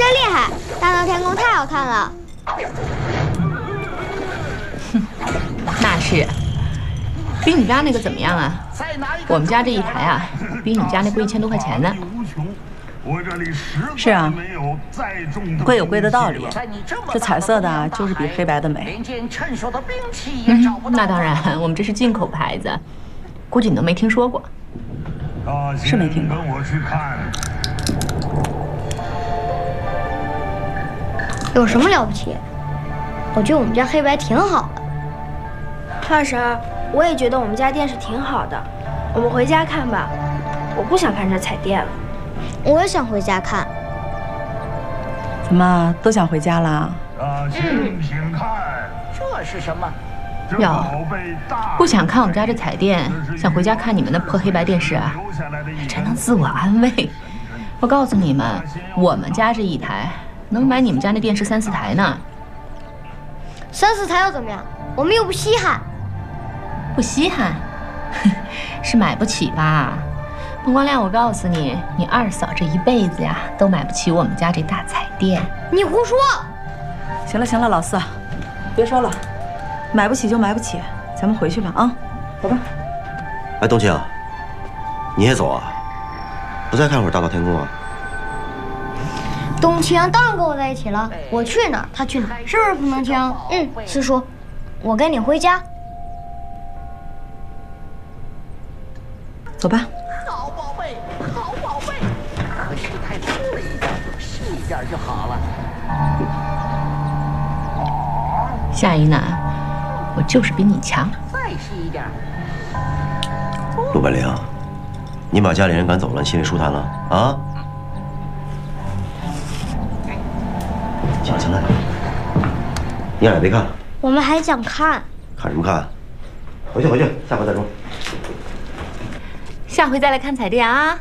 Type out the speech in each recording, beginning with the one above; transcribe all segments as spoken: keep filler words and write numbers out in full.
厉害！大闹天宫太好看了。 哼，那是。比你家那个怎么样啊？我们家这一台啊，比你家那贵一千多块钱呢。 是啊，贵有贵的道理。这彩色的就是比黑白的美。 嗯，那当然，我们这是进口牌子，估计你都没听说过。 是没听过。 有什么了不起？我觉得我们家黑白挺好的。 二婶，我也觉得我们家电视挺好的，我们回家看吧。我不想看这彩电了。 我也想回家看。 怎么都想回家了？ 请请看，这是什么？ 哟，不想看我们家这彩电，想回家看你们那破黑白电视啊？真能自我安慰。我告诉你们，我们家这一台能买你们家那电视三四台呢。 三四台又怎么样？我们又不稀罕。 不稀罕，是买不起吧？孟光亮，我告诉你，你二嫂这一辈子呀，都买不起我们家这大彩电。 你胡说！ 行了行了，老四，别说了，买不起就买不起，咱们回去吧啊，走吧。 哎，冬青，你也走啊？不再看会儿大闹天宫啊？ 冬青当然跟我在一起了，我去哪儿他去哪儿，是不是不能听？嗯，四叔，我跟你回家。 走吧。 好宝贝，好宝贝，可惜太粗了一点，细一点就好了。 夏一楠，我就是比你强。 再细一点。 陆本玲，你把家里人赶走了，你心里舒坦了啊？行了行了，你俩别看了。 我们还想看。 看什么看？回去回去，下回再说。 下回再来看彩电啊！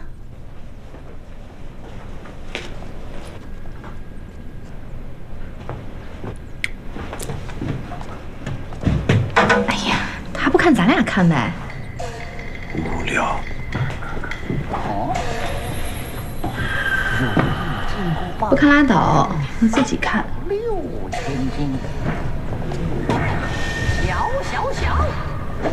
哎呀，他不看，咱俩看呗。 无聊。 不看拉倒，你自己看。 六千斤。